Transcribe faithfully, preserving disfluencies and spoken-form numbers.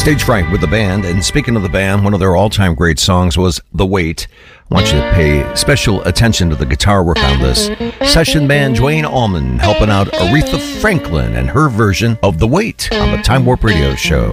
Stage Fright with the band. And speaking of the band, one of their all-time great songs was The Wait. I want you to pay special attention to the guitar work on this. Session band Duane Allman helping out Aretha Franklin and her version of The Wait on the Time Warp Radio Show.